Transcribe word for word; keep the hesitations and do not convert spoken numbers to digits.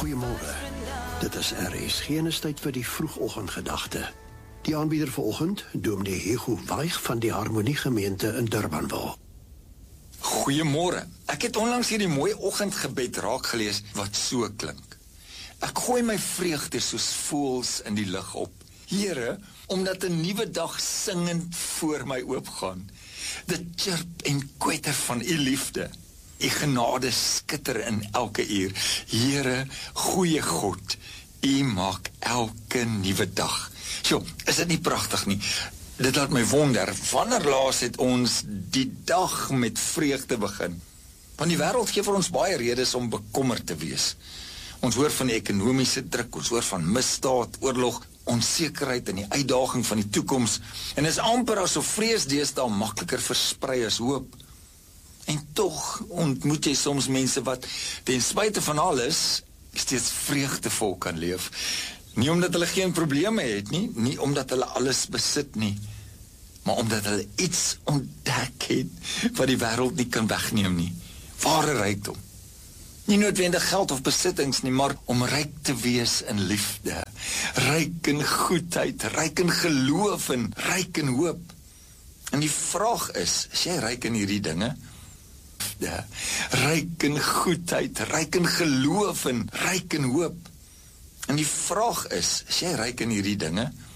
Goeiemôre. Dit is R S G en is tyd vir die vroegoggendgedagte. Die aanbieder vanoggend, Dominee Hugo Waig van die Harmonie Gemeente in Durbanville. Goeiemôre. Ek het onlangs hierdie mooi oggendgebed raak gelees wat so klink. Ek gooi my vreugde soos voëls in die lug op. Here, omdat 'n nuwe dag singend voor my oopgaan. Dit chirp en kwetter van u liefde. U genade skitter in elke uur. Here, goeie God, u maak elke nuwe dag. Sjoe, is dit nie pragtig nie? Dit laat my wonder, wanneer laas het ons die dag met vreugde begin? Want die wêreld gee vir ons baie redes om bekommerd te wees. Ons hoor van die ekonomiese druk, ons hoor van misdaad, oorlog, onsekerheid en die uitdaging van die toekoms. En is amper asof vrees deesdae makliker versprei as hoop. En tog ontmoet jy soms mense wat ten spyte van alles steeds vreugdevol kan leef. Nie omdat hulle geen probleme het nie, nie omdat hulle alles besit nie, maar omdat hulle iets ontdek het wat die wêreld nie kan wegneem nie. Ware rykdom. Nie noodwendig geld of besittings nie, maar om ryk te wees in liefde, ryk in goedheid, ryk in geloof en ryk in hoop. En die vraag is, is jy ryk in hierdie dinge? Ryk in goedheid, ryk in geloof en ryk in hoop. En die vraag is, is jy ryk in hierdie dinge?